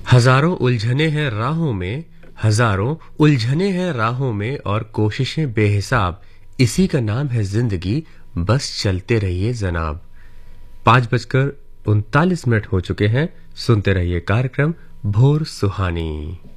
हजारों उलझने हैं राहों में, हजारों उलझने हैं राहों में और कोशिशें बेहिसाब, इसी का नाम है जिंदगी, बस चलते रहिए जनाब। 5:39 हो चुके हैं। सुनते रहिए कार्यक्रम भोर सुहानी।